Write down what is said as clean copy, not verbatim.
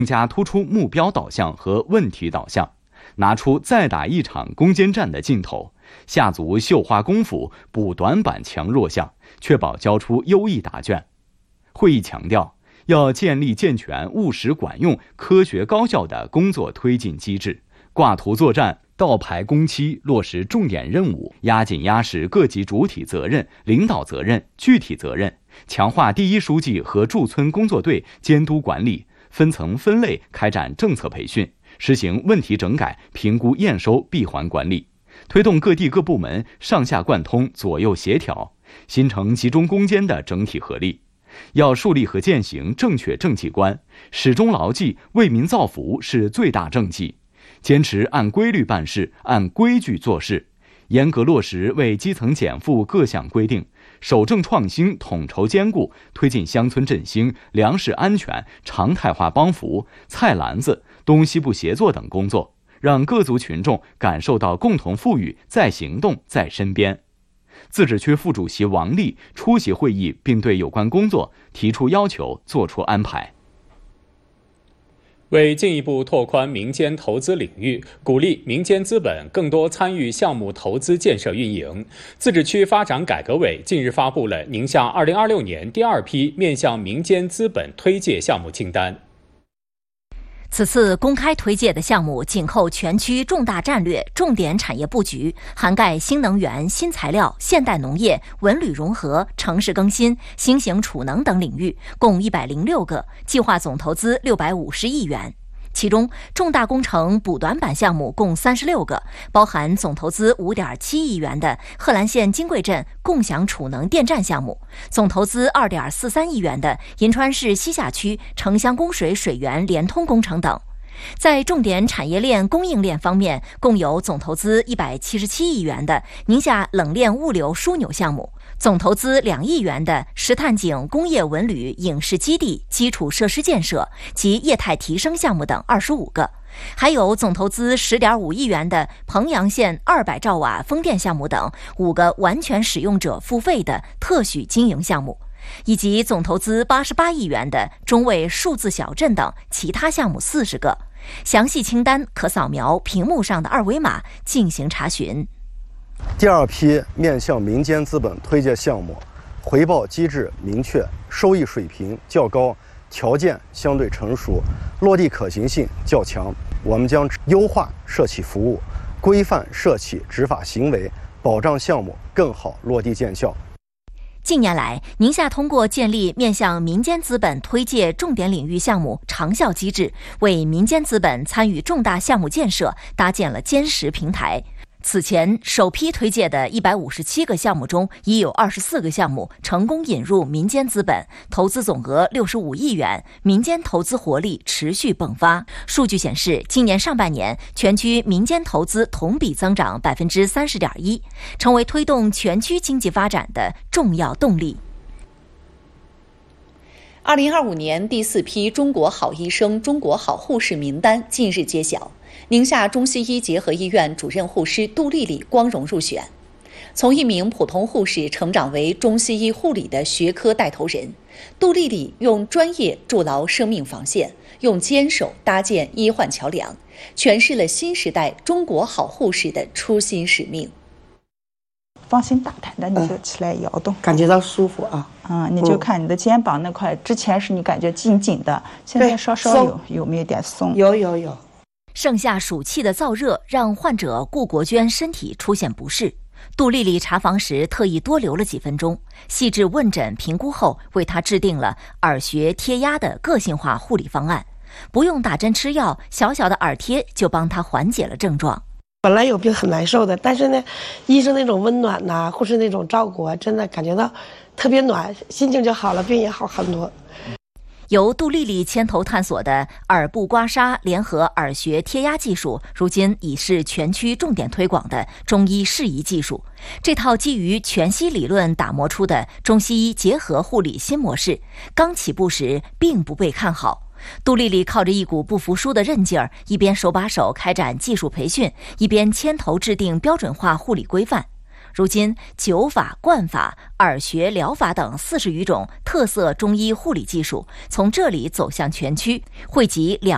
更加突出目标导向和问题导向，拿出再打一场攻坚战的劲头，下足绣花功夫，补短板强弱项，确保交出优异答卷。会议强调，要建立健全、务实管用、科学高效的工作推进机制，挂图作战，倒排工期，落实重点任务，压紧压实各级主体责任、领导责任、具体责任，强化第一书记和驻村工作队监督管理，分层分类开展政策培训，实行问题整改、评估验收闭环管理，推动各地各部门上下贯通、左右协调，形成集中攻坚的整体合力。要树立和践行正确政绩观，始终牢记为民造福是最大政绩，坚持按规律办事，按规矩做事，严格落实为基层减负各项规定，守正创新，统筹兼顾，推进乡村振兴、粮食安全、常态化帮扶、菜篮子、东西部协作等工作，让各族群众感受到共同富裕在行动、在身边。自治区副主席王丽出席会议，并对有关工作提出要求，作出安排。 为进一步拓宽民间投资领域，鼓励民间资本更多参与项目投资建设运营，自治区发展改革委近日发布了宁夏2026年第2批面向民间资本推介项目清单。 此次公开推介的项目紧扣全区重大战略、重点产业布局，涵盖新能源、新材料、现代农业、文旅融合、城市更新、新型储能等领域，共106个，计划总投资650亿元。其中，重大工程补短板项目共36个，包含总投资5.7亿元的贺兰县金贵镇共享储能电站项目，总投资2.43亿元的银川市西夏区城乡供水水源联通工程等。在重点产业链供应链方面，共有总投资177亿元的宁夏冷链物流枢纽项目，总投资2亿元的石炭井工业文旅影视基地基础设施建设及业态提升项目等25个，还有总投资10.5亿元的彭阳县200兆瓦风电项目等5个完全使用者付费的特许经营项目，以及总投资88亿元的中卫数字小镇等其他项目40个。详细清单可扫描屏幕上的2维码进行查询。 第2批面向民间资本推介项目，回报机制明确，收益水平较高，条件相对成熟，落地可行性较强。我们将优化社企服务，规范社企执法行为，保障项目更好落地见效。 近年来，宁夏通过建立面向民间资本推介重点领域项目长效机制，为民间资本参与重大项目建设搭建了坚实平台。此前首批推介的157个项目中，已有24个项目成功引入民间资本，投资总额65亿元，民间投资活力持续迸发。数据显示，今年上半年全区民间投资同比增长30.1%，成为推动全区经济发展的重要动力。 2025年第4批中国好医生、中国好护士名单近日揭晓。宁夏中西医结合医院主任护师杜丽丽光荣入选。从一名普通护士成长为中西医护理的学科带头人，杜丽丽用专业筑牢生命防线，用坚守搭建医患桥梁，诠释了新时代中国好护士的初心使命。 放心大胆的你就起来摇动， 感觉到舒服啊。 你就看你的肩膀那块，之前是你感觉紧紧的，现在稍稍有没有点松？ 有。 盛夏暑气的燥热让患者顾国娟身体出现不适，杜丽丽查房时特意多留了几分钟，细致问诊评估后，为她制定了耳穴贴压的个性化护理方案，不用打针吃药，小小的耳贴就帮她缓解了症状。 本来有病很难受的，但是呢，医生那种温暖呐，护士那种照顾啊，真的感觉到特别暖，心情就好了，病也好很多。 由杜丽丽牵头探索的耳部刮痧联合耳穴贴压技术，如今已是全区重点推广的中医适宜技术。这套基于全息理论打磨出的中西医结合护理新模式，刚起步时并不被看好。杜丽丽靠着一股不服输的韧劲儿，一边手把手开展技术培训，一边牵头制定标准化护理规范。如今，灸法、灌法、耳穴疗法等40余种特色中医护理技术从这里走向全区，汇集